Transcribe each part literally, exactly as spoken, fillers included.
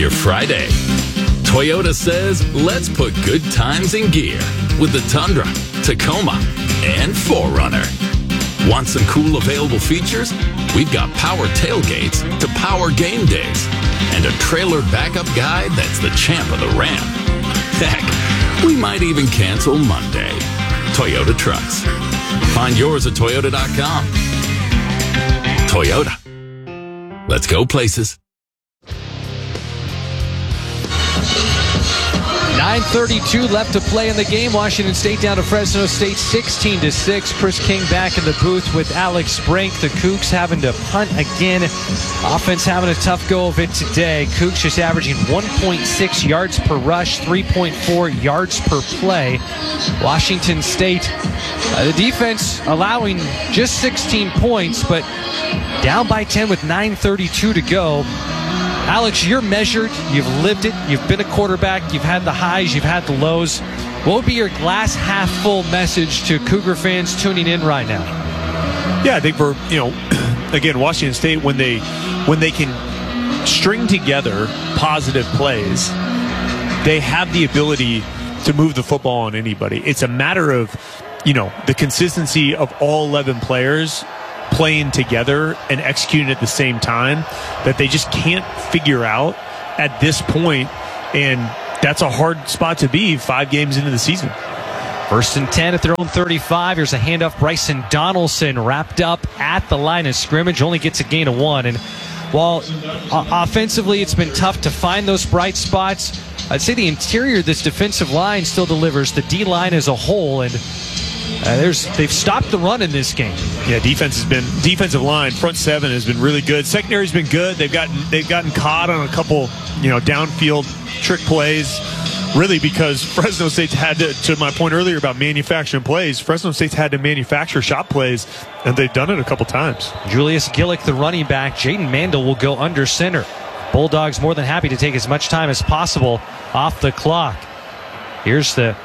your Friday. Toyota says, let's put good times in gear with the Tundra, Tacoma, and four runner. Want some cool available features? We've got power tailgates to power game days and a trailer backup guide that's the champ of the ramp. Heck, we might even cancel Monday. Toyota Trucks. Find yours at toyota dot com. Toyota. Let's go places. nine thirty-two left to play in the game. Washington State down to Fresno State sixteen to six. Chris King back in the booth with Alex Brink. The Cougs having to punt again. Offense having a tough go of it today. Cougs just averaging one point six yards per rush, three point four yards per play. Washington State, uh, the defense allowing just sixteen points, but down by ten with nine thirty-two to go. Alex, you're measured. You've lived it. You've been a quarterback. You've had the highs. You've had the lows. What would be your glass half full message to Cougar fans tuning in right now? Yeah, I think for, you know, again, Washington State, when they when they can string together positive plays, they have the ability to move the football on anybody. It's a matter of, you know, the consistency of all eleven players playing together and executing at the same time that they just can't figure out at this point, and that's a hard spot to be five games into the season. First and ten at their own thirty-five. Here's a handoff. Bryson Donaldson wrapped up at the line of scrimmage, only gets a gain of one. And while uh, offensively it's been tough to find those bright spots, I'd say the interior of this defensive line still delivers. The D-line as a whole, and Uh, there's they've stopped the run in this game. Yeah, defense has been defensive line, front seven has been really good. Secondary's been good. They've gotten they've gotten caught on a couple, you know, downfield trick plays. Really, because Fresno State's had to, to my point earlier about manufacturing plays, Fresno State's had to manufacture shot plays, and they've done it a couple times. Julius Gillick, the running back. Jaden Mandel will go under center. Bulldogs more than happy to take as much time as possible off the clock. Here's the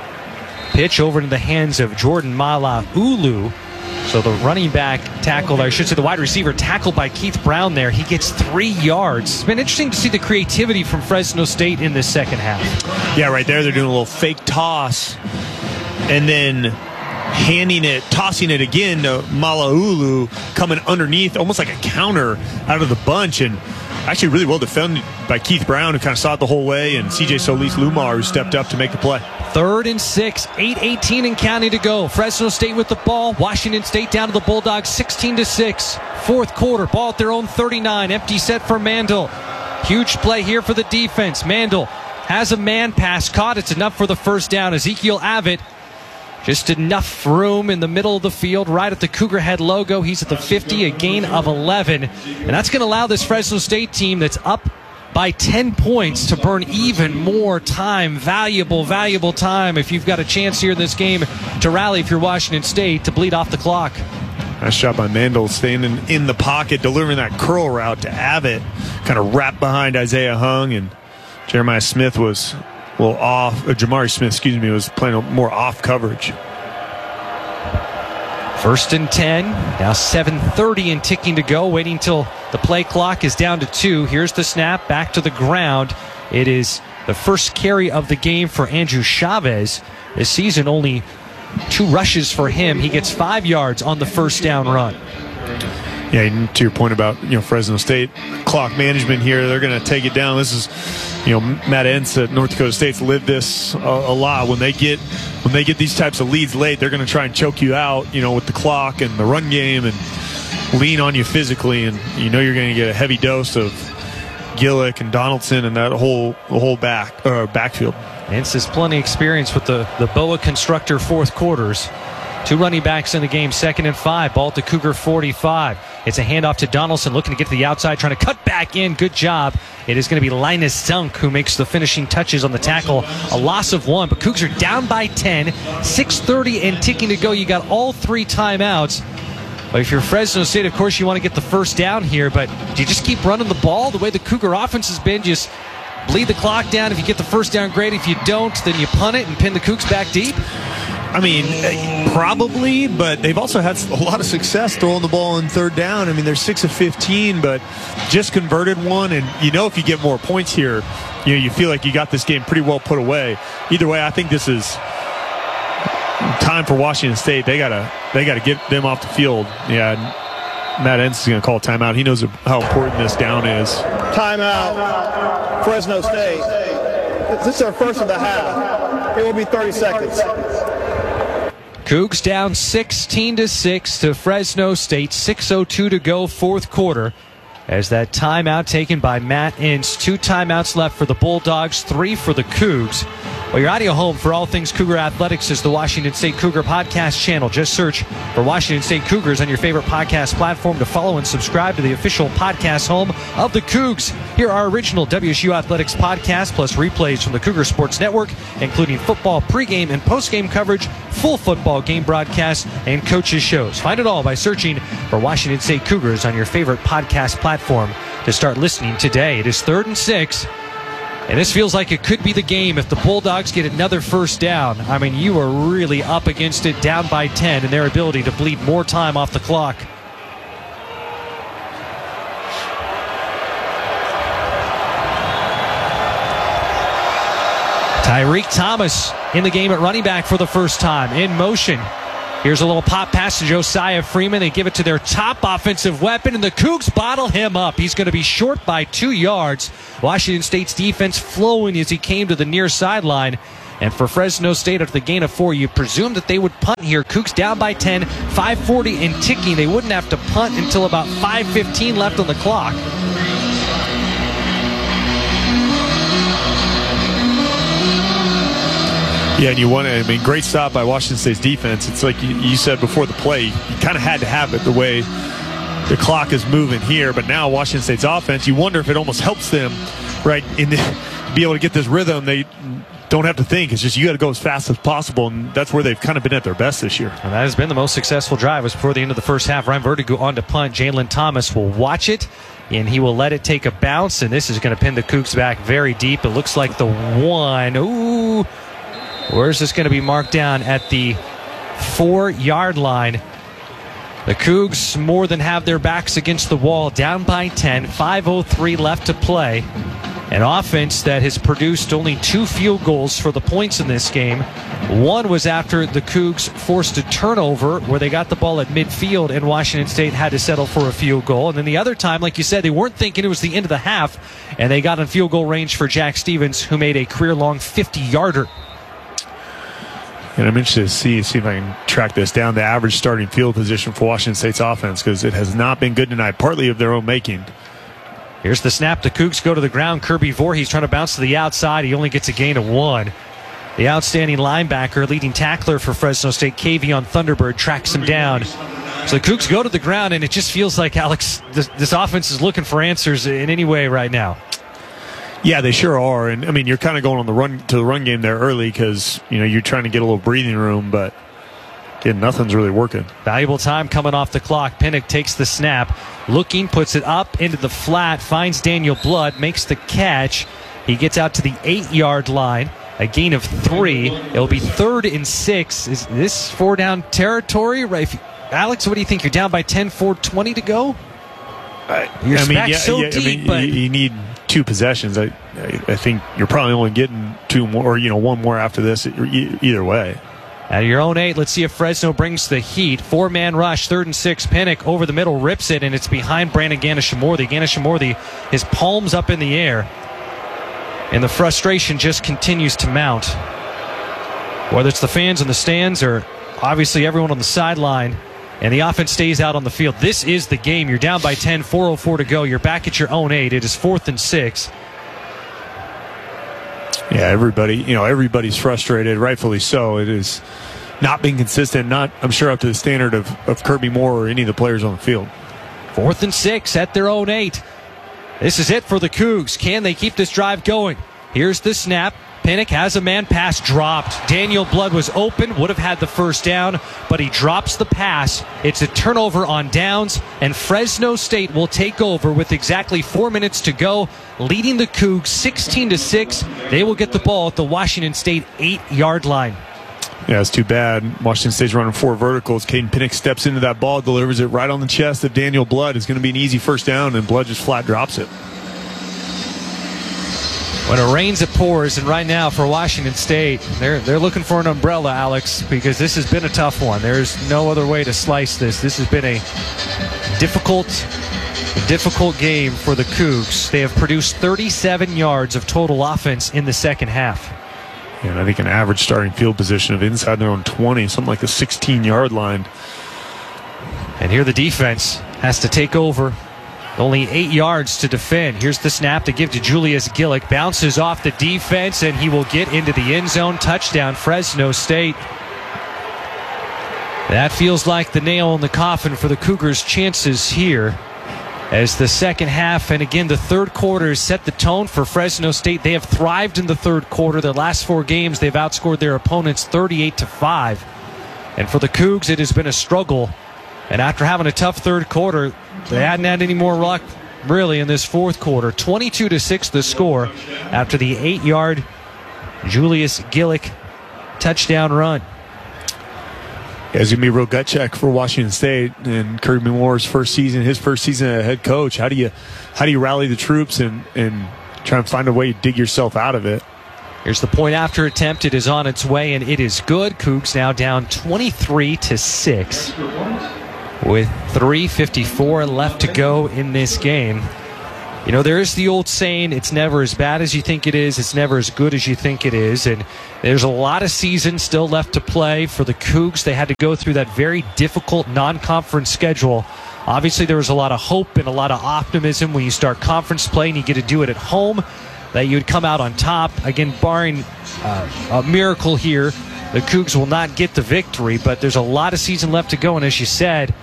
pitch over into the hands of Jordan Malaulu. So the running back tackled, I should say the wide receiver tackled by Keith Brown there. He gets three yards. It's been interesting to see the creativity from Fresno State in this second half. Yeah, right there they're doing a little fake toss and then handing it, tossing it again to Malaulu, coming underneath, almost like a counter out of the bunch, and actually really well defended by Keith Brown, who kind of saw it the whole way, and C J Solis-Lumar, who stepped up to make the play. Third and six, eight eighteen and counting to go. Fresno State with the ball. Washington State down to the Bulldogs, sixteen to six. Fourth quarter, ball at their own thirty-nine. Empty set for Mandel. Huge play here for the defense. Mandel has a man pass caught. It's enough for the first down. Ezekiel Abbott, just enough room in the middle of the field, right at the Cougar Head logo. He's at the fifty, a gain of eleven. And that's going to allow this Fresno State team that's up by ten points to burn even more time. Valuable, valuable time if you've got a chance here in this game to rally if you're Washington State, to bleed off the clock. Nice shot by Mandel, standing in the pocket, delivering that curl route to Abbott. Kind of wrapped behind Isaiah Hung, and Jeremiah Smith was well off, or Jamari Smith, excuse me, was playing more off coverage. First and ten, now seven thirty and ticking to go, waiting till the play clock is down to two. Here's the snap, back to the ground. It is the first carry of the game for Andrew Chavez. This season, only two rushes for him. He gets five yards on the first down run. Yeah, and to your point about, you know, Fresno State clock management here, they're going to take it down. This is, you know, Matt Entz at North Dakota State's lived this a, a lot. When they get when they get these types of leads late, they're going to try and choke you out, you know, with the clock and the run game and lean on you physically, and you know you're going to get a heavy dose of Gillick and Donaldson and that whole the whole back uh, backfield. Entz has plenty of experience with the the B O A Constructor fourth quarters. Two running backs in the game, second and five. Ball at the Cougar forty-five. It's a handoff to Donaldson, looking to get to the outside, trying to cut back in. Good job. It is going to be Linus Dunk who makes the finishing touches on the tackle. A loss of one, but Cougs are down by ten. six thirty and ticking to go. You got all three timeouts. But if you're Fresno State, of course, you want to get the first down here. But do you just keep running the ball the way the Cougar offense has been? Just bleed the clock down. If you get the first down, great. If you don't, then you punt it and pin the Cougs back deep. I mean, probably, but they've also had a lot of success throwing the ball on third down. I mean, they're six of fifteen, but just converted one. And, you know, if you get more points here, you know, you feel like you got this game pretty well put away. Either way, I think this is time for Washington State. They gotta, they gotta get them off the field. Yeah, Matt Entz is going to call a timeout. He knows how important this down is. Timeout, Fresno State. This is our first of the half. It will be thirty seconds. Cougs down sixteen to six to Fresno State. six oh two to go, fourth quarter. As that timeout taken by Matt Entz. Two timeouts left for the Bulldogs, three for the Cougs. Well, your audio home for all things Cougar Athletics is the Washington State Cougar Podcast channel. Just search for Washington State Cougars on your favorite podcast platform to follow and subscribe to the official podcast home of the Cougs. Here are original W S U Athletics podcasts plus replays from the Cougar Sports Network, including football pregame and postgame coverage, full football game broadcasts, and coaches' shows. Find it all by searching for Washington State Cougars on your favorite podcast platform to start listening today. It is third and six. And this feels like it could be the game if the Bulldogs get another first down. I mean, you are really up against it, down by ten, and their ability to bleed more time off the clock. Tyreek Thomas in the game at running back for the first time, in motion. Here's a little pop pass to Josiah Freeman. They give it to their top offensive weapon, and the Cougs bottle him up. He's going to be short by two yards. Washington State's defense flowing as he came to the near sideline. And for Fresno State, after the gain of four, you presume that they would punt here. Cougs down by ten, five forty and ticking. They wouldn't have to punt until about five fifteen left on the clock. Yeah, and you want to, I mean, great stop by Washington State's defense. It's like you, you said before the play, you kind of had to have it the way the clock is moving here. But now Washington State's offense, you wonder if it almost helps them, right, in the, to be able to get this rhythm. They don't have to think. It's just you got to go as fast as possible, and that's where they've kind of been at their best this year. And that has been the most successful drive. It was before the end of the first half. Ryan Vertigo on to punt. Jalen Thomas will watch it, and he will let it take a bounce, and this is going to pin the Cougs back very deep. It looks like the one. Ooh. Where's this going to be marked down? At the four-yard line. The Cougs more than have their backs against the wall, down by ten, five oh three left to play. An offense that has produced only two field goals for the points in this game. One was after the Cougs forced a turnover where they got the ball at midfield and Washington State had to settle for a field goal. And then the other time, like you said, they weren't thinking it was the end of the half, and they got in field goal range for Jack Stevens, who made a career-long fifty-yarder. And I'm interested to see, see if I can track this down, the average starting field position for Washington State's offense, because it has not been good tonight, partly of their own making. Here's the snap. The Cougs go to the ground. Kirby Voorhees trying to bounce to the outside. He only gets a gain of one. The outstanding linebacker, leading tackler for Fresno State, Kavion Thunderbird, tracks him down. So the Cougs go to the ground, and it just feels like, Alex, this, this offense is looking for answers in any way right now. Yeah, they sure are. And I mean, you're kind of going on the run to the run game there early because, you know, you're trying to get a little breathing room, but again, nothing's really working. Valuable time coming off the clock. Pinnock takes the snap, looking, puts it up into the flat, finds Daniel Blood, makes the catch. He gets out to the eight-yard line, a gain of three. It'll be third and six. Is this four-down territory? Right, if you, Alex, what do you think? You're down by ten, four twenty to go? Uh, You're I mean, back yeah, so yeah, deep, I mean, but you, you need two possessions. I, I, I think you're probably only getting two more, or you know, one more after this. Either way. At your own eight, let's see if Fresno brings the heat. Four-man rush, third and six. Pinnock over the middle, rips it, and it's behind Brandon Ganesha-Morthy. Ganesha-Morthy, his palms up in the air, and the frustration just continues to mount. Whether it's the fans in the stands or obviously everyone on the sideline, and the offense stays out on the field. This is the game. You're down by ten, four oh four to go. You're back at your own eight. It is fourth and six. Yeah, everybody, you know, everybody's frustrated, rightfully so. It is not being consistent, not, I'm sure, up to the standard of, of Kirby Moore or any of the players on the field. Fourth and six at their own eight. This is it for the Cougs. Can they keep this drive going? Here's the snap. Pinnock has a man, pass dropped. Daniel Blood was open, would have had the first down, but he drops the pass. It's a turnover on downs, and Fresno State will take over with exactly four minutes to go, leading the Cougs sixteen to six. They will get the ball at the Washington State eight-yard line. Yeah, it's too bad. Washington State's running four verticals. Caden Pinnock steps into that ball, delivers it right on the chest of Daniel Blood. It's going to be an easy first down, and Blood just flat drops it. When it rains, it pours, and right now for Washington State, they're they're looking for an umbrella, Alex, because this has been a tough one. There's no other way to slice this. This has been a difficult, difficult game for the Cougs. They have produced thirty-seven yards of total offense in the second half. And I think an average starting field position of inside their own twenty, something like the sixteen-yard line. And here the defense has to take over. Only eight yards to defend. Here's the snap to give to Julius Gillick. Bounces off the defense, and he will get into the end zone. Touchdown, Fresno State. That feels like the nail in the coffin for the Cougars' chances here. As the second half, and again, the third quarter has set the tone for Fresno State. They have thrived in the third quarter. Their last four games, they've outscored their opponents thirty-eight to five. And for the Cougs, it has been a struggle. And after having a tough third quarter, they hadn't had any more luck, really, in this fourth quarter. twenty-two to six the score after the eight-yard Julius Gillick touchdown run. It's going to be a real gut check for Washington State and Kirby Moore's first season, his first season as head coach. How do you how do you rally the troops and, and try and find a way to dig yourself out of it? Here's the point after attempt. It is on its way, and it is good. Cougs now down twenty-three to six with three fifty-four left to go in this game. You know, there is the old saying, it's never as bad as you think it is, it's never as good as you think it is, and there's a lot of season still left to play for the Cougs. They had to go through that very difficult non-conference schedule. Obviously, there was a lot of hope and a lot of optimism when you start conference play and you get to do it at home, that you would come out on top. Again, barring uh, a miracle here, the Cougs will not get the victory, but there's a lot of season left to go, and as you said,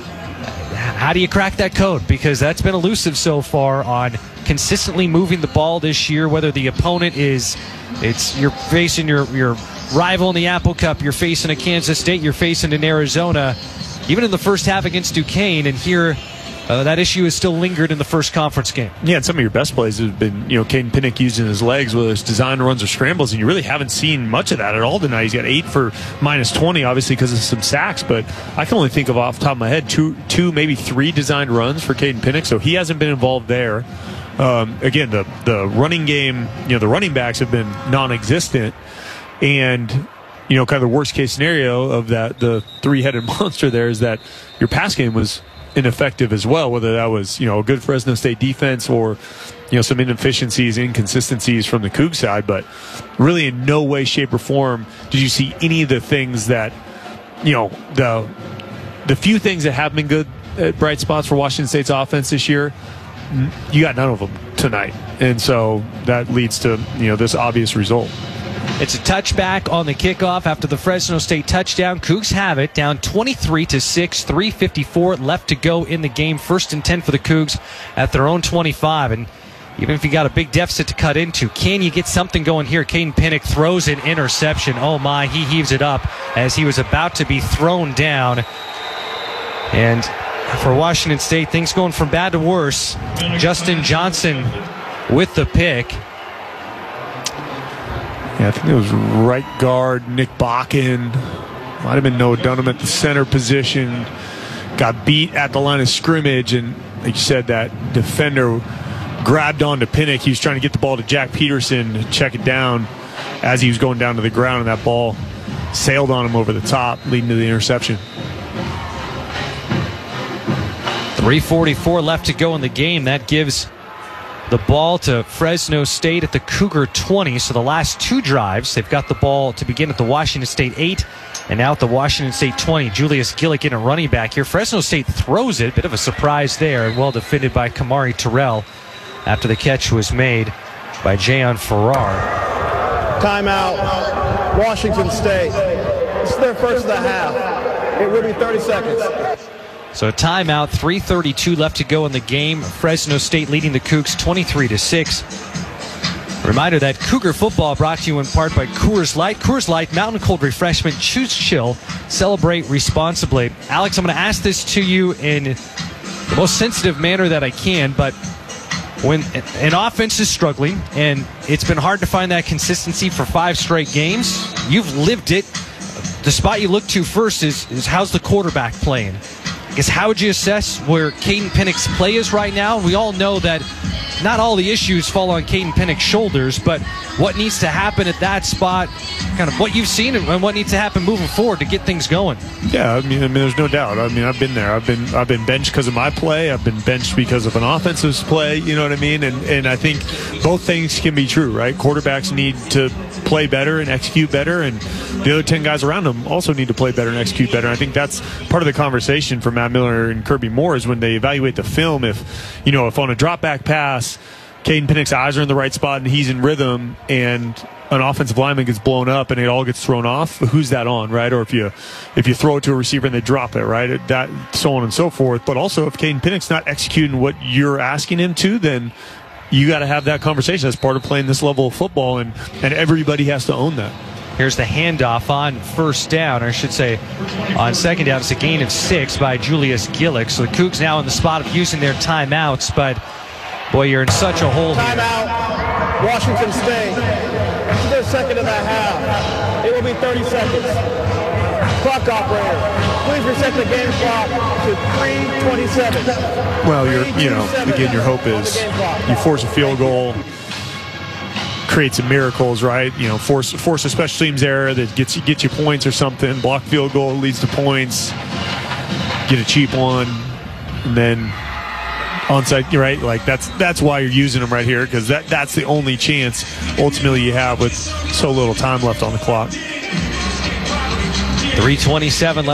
how do you crack that code? Because that's been elusive so far on consistently moving the ball this year, whether the opponent is, it's you're facing your, your rival in the Apple Cup, you're facing a Kansas State, you're facing an Arizona, even in the first half against Duquesne, and here uh, that issue has still lingered in the first conference game. Yeah, and some of your best plays have been, you know, Caden Pinnock using his legs, whether it's design runs or scrambles, and you really haven't seen much of that at all tonight. He's got eight for minus twenty, obviously, because of some sacks, but I can only think of off the top of my head two, two maybe three designed runs for Caden Pinnock, so he hasn't been involved there. Um, again, the, the running game, you know, the running backs have been non-existent, and, you know, kind of the worst-case scenario of that, the three-headed monster there is that your pass game was ineffective as well, whether that was, you know, a good Fresno State defense or, you know, some inefficiencies, inconsistencies from the Coug side, but really in no way, shape, or form did you see any of the things that, you know, the the few things that have been good at bright spots for Washington State's offense this year, you got none of them tonight. And so that leads to, you know, this obvious result. It's a touchback on the kickoff after the Fresno State touchdown. Cougs have it down twenty-three to six, three fifty-four left to go in the game. First and ten for the Cougs at their own twenty-five. And even if you got a big deficit to cut into, can you get something going here? Caden Pinnock throws an interception. Oh my, he heaves it up as he was about to be thrown down. And for Washington State, things going from bad to worse. Justin Johnson with the pick. Yeah, I think it was right guard Nick Bakken. Might have been Noah Dunham at the center position. Got beat at the line of scrimmage, and like you said, that defender grabbed onto Pinnock. He was trying to get the ball to Jack Peterson to check it down as he was going down to the ground, and that ball sailed on him over the top, leading to the interception. three forty-four left to go in the game. That gives the ball to Fresno State at the Cougar twenty. So the last two drives, they've got the ball to begin at the Washington State eight and now at the Washington State twenty. Julius Gillick in a running back here. Fresno State throws it. Bit of a surprise there, and well defended by Kamari Terrell after the catch was made by Jayon Farrar. Timeout, Washington State. This is their first of the half. It will be thirty seconds. So a timeout, three thirty-two left to go in the game. Fresno State leading the Cougs twenty-three to six. Reminder that Cougar football brought to you in part by Coors Light. Coors Light, mountain cold refreshment. Choose chill. Celebrate responsibly. Alex, I'm going to ask this to you in the most sensitive manner that I can, but when an offense is struggling and it's been hard to find that consistency for five straight games, you've lived it the spot you look to first is, is how's the quarterback playing? I guess how would you assess where Caden Pinnock's play is right now? We all know that not all the issues fall on Caden Pinnock's shoulders, but what needs to happen at that spot, kind of what you've seen and what needs to happen moving forward to get things going. Yeah, I mean, I mean, there's no doubt. I mean, I've been there. I've been, I've been benched because of my play. I've been benched because of an offensive play. You know what I mean? And and I think both things can be true, right? Quarterbacks need to play better and execute better, and the other ten guys around them also need to play better and execute better. And I think that's part of the conversation for Matt Miller and Kirby Moore is when they evaluate the film. If you know, if on a drop back pass, Caden Pinnock's eyes are in the right spot and he's in rhythm, and an offensive lineman gets blown up and it all gets thrown off, who's that on, right? Or if you if you throw it to a receiver and they drop it, right? That, so on and so forth. But also, if Caden Pinnock's not executing what you're asking him to, then you got to have that conversation as part of playing this level of football, and, and everybody has to own that. Here's the handoff on first down, or I should say on second down. It's a gain of six by Julius Gillick. So the Cougs now in the spot of using their timeouts, but boy, you're in such a hole here. Timeout, Washington State. This is their second of the half. It will be thirty seconds. Clock operator, please reset the game clock to three twenty-seven. Well, you're, you know, again, your hope is you force a field goal, create some miracles, right? You know, force force a special teams error that gets you get you points or something. Block field goal leads to points. Get a cheap one, and then onside, right? Like that's that's why you're using them right here, because that that's the only chance ultimately you have with so little time left on the clock. three twenty-seven left.